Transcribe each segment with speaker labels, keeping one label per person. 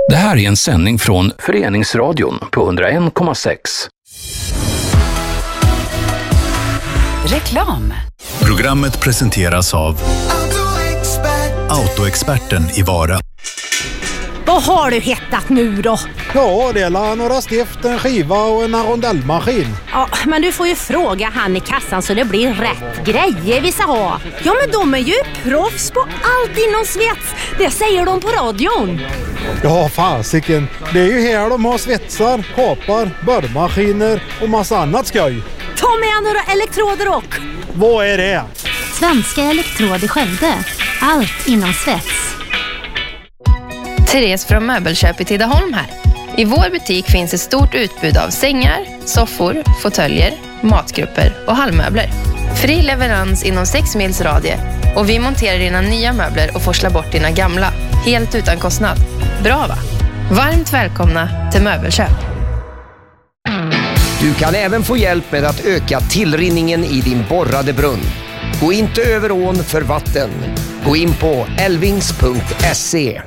Speaker 1: Det här är en sändning från Föreningsradion på 101,6.
Speaker 2: Reklam.
Speaker 3: Programmet presenteras av Autoexperten i Vara.
Speaker 4: Vad har du hittat nu då?
Speaker 5: Ja, det är några stift, en skiva och en rondellmaskin.
Speaker 4: Ja, men du får ju fråga han i kassan så det blir rätt grejer vi ska ha. Ja, men de är ju proffs på allt inom svets. Det säger de på radion.
Speaker 5: Ja, fasiken. Det är ju här de har svetsar, kapar, borrmaskiner och massa annat skoj.
Speaker 4: Ta med några elektroder och...
Speaker 5: Vad är det?
Speaker 6: Svenska Elektrod i Skövde. Allt inom svets.
Speaker 7: Therese från Möbelköp i Tidaholm här. I vår butik finns ett stort utbud av sängar, soffor, fåtöljer, matgrupper och hallmöbler. Fri leverans inom 6 mils radie och vi monterar dina nya möbler och forslar bort dina gamla. Helt utan kostnad. Bra va? Varmt välkomna till Möbelköp.
Speaker 8: Du kan även få hjälp med att öka tillrinningen i din borrade brunn. Gå inte över ån för vatten. Gå in på elvings.se.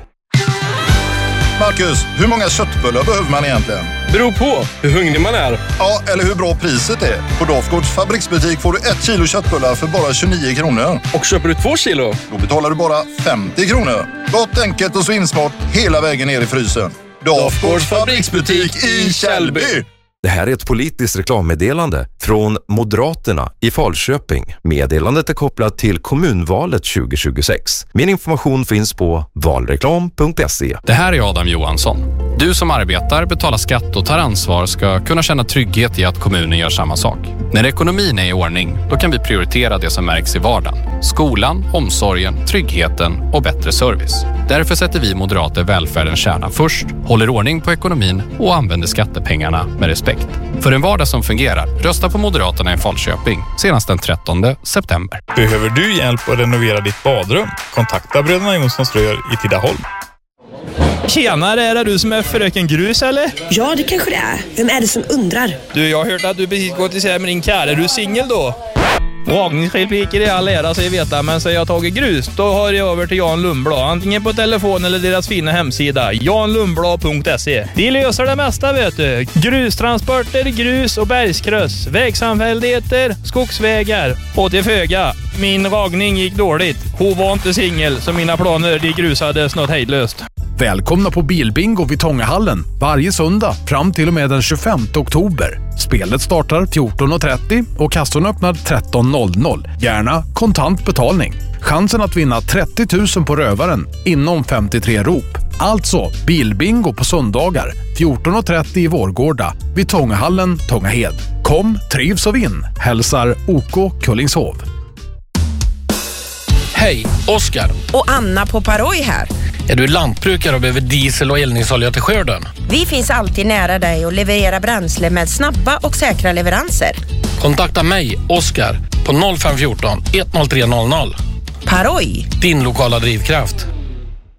Speaker 9: Marcus, hur många köttbullar behöver man egentligen?
Speaker 10: Beror på hur hungrig man är.
Speaker 9: Ja, eller hur bra priset är. På Dafgårds fabriksbutik får du 1 kilo köttbullar för bara 29 kronor.
Speaker 10: Och köper du 2 kilo?
Speaker 9: Då betalar du bara 50 kronor. Gott, enkelt och svinsmart hela vägen ner i frysen. Dafgårds fabriksbutik i Källby.
Speaker 11: Det här är ett politiskt reklammeddelande från Moderaterna i Falköping. Meddelandet är kopplat till kommunvalet 2026. Min information finns på valreklam.se.
Speaker 12: Det här är Adam Johansson. Du som arbetar, betalar skatt och tar ansvar ska kunna känna trygghet i att kommunen gör samma sak. När ekonomin är i ordning, då kan vi prioritera det som märks i vardagen. Skolan, omsorgen, tryggheten och bättre service. Därför sätter vi moderater välfärdens kärna först, håller ordning på ekonomin och använder skattepengarna med respekt. För en vardag som fungerar, rösta på Moderaterna i Falköping senast den 13 september.
Speaker 13: Behöver du hjälp att renovera ditt badrum? Kontakta Bröderna Jonssons Rör i Tidaholm.
Speaker 14: Tjenare, är det du som är fröken Grus eller?
Speaker 15: Ja, det kanske det är. Vem är det som undrar?
Speaker 14: Du, jag har hört att du precis gått isär med din kär. Är du singel då? Dragningsrepliker i all ära så jag vet, men så jag tagit grus, då har jag över till Jan Lundblad. Antingen på telefon eller deras fina hemsida, janlundblad.se. De löser det mesta, vet du. Grustransporter, grus och bergskryss, vägsamfälligheter, skogsvägar och till föga. Min ragning gick dåligt. Hon var inte singel, så mina planer de grusades något hejdlöst.
Speaker 16: Välkomna på Bilbingo vid Tångahallen varje söndag fram till och med den 25 oktober. Spelet startar 14.30 och kassan öppnar 13.00. Gärna kontant betalning. Chansen att vinna 30 000 på rövaren inom 53 rop. Alltså Bilbingo på söndagar 14.30 i Vårgårda vid Tångahallen, Tångahed. Kom, trivs och vinn. Hälsar OK Kullingshov.
Speaker 17: Hej, Oskar.
Speaker 15: Och Anna på Paroj här.
Speaker 17: Är du lantbrukare och behöver diesel och eldningsolja till skörden?
Speaker 15: Vi finns alltid nära dig och levererar bränsle med snabba och säkra leveranser.
Speaker 17: Kontakta mig, Oskar, på 0514 10300.
Speaker 15: Paroj.
Speaker 17: Din lokala drivkraft.